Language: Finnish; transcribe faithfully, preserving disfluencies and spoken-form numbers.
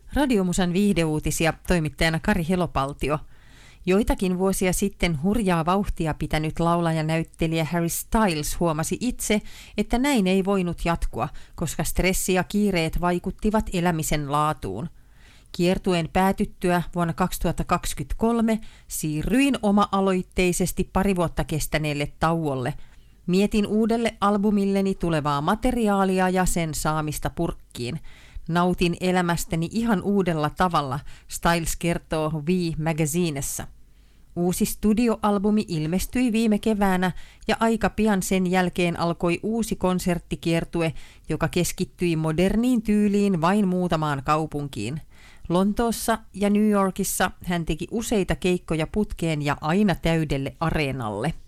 Radiomusan viihdeuutisia toimittajana Kari Helopaltio. Joitakin vuosia sitten hurjaa vauhtia pitänyt laulajanäyttelijä Harry Styles huomasi itse, että näin ei voinut jatkua, koska stressi ja kiireet vaikuttivat elämisen laatuun. Kiertueen päätyttyä vuonna kaksituhattakaksikymmentäkolme siirryin oma-aloitteisesti pari vuotta kestäneelle tauolle. Mietin uudelle albumilleni tulevaa materiaalia ja sen saamista purkkiin. Nautin elämästäni ihan uudella tavalla, Styles kertoo V Magazinessa. Uusi studioalbumi ilmestyi viime keväänä ja aika pian sen jälkeen alkoi uusi konserttikiertue, joka keskittyi moderniin tyyliin vain muutamaan kaupunkiin. Lontoossa ja New Yorkissa hän teki useita keikkoja putkeen ja aina täydelle areenalle.